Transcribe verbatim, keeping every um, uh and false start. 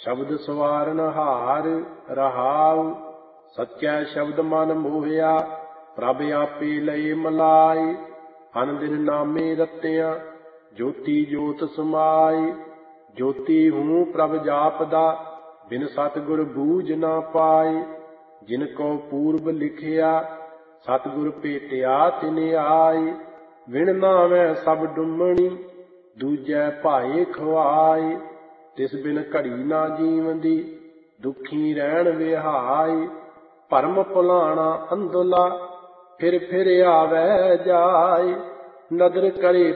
ਸ਼ਬਦ ਸਵਾਰਨ ਹਾਰ ਰਹਾਉ। ਸੱਚੈ ਸ਼ਬਦ ਮਨ ਮੋਹਿਆ ਪ੍ਰਭ ਆਪੇ ਲਏ ਮਲਾਈ। ਅਨ ਦਿਨ ਨਾਮੇ ਰਤਿਆ ਜੋਤੀ ਜੋਤ ਸਮਾਈ। ਜੋਤੀ ਹੂੰ ਪ੍ਰਭ ਜਾਪਦਾ ਬਿਨ ਸਤਿਗੁਰ ਬੂਝ ਨਾ ਪਾਈ। ਜਿਨ ਕੋ ਪੂਰਬ ਲਿਖਿਆ ਸਤਿਗੁਰ ਭੇਟਿਆ ਤਿਨ ਆਈ। ਵਿਣ ਨਾਵੈ ਸਭ ਡੁੰਮਣੀ ਦੂਜੈ ਭਾਏ ਖਵਾਈ। ਤਿਸ ਬਿਨ ਘੜੀ ਨਾ ਜੀਵਦੀ ਦੁਖੀ ਰਹਿਣ ਵਿਹਾਈ। ਭਰਮ ਭੁਲਾਣਾ ਅੰਧਲਾ ਫਿਰ ਫਿਰ ਆਵੈ ਜਾਈ। ਨਦਰ ਕਰੇ